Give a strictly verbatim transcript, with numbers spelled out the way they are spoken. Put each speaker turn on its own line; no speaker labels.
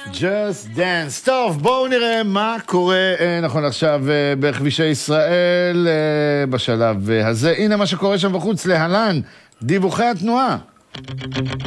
Just Dance. טוב, בואו נראה מה קורה נכון עכשיו בכבישי ישראל בשלב הזה. הנה מה שקורה שם בחוץ, להלן דיווחי התנועה.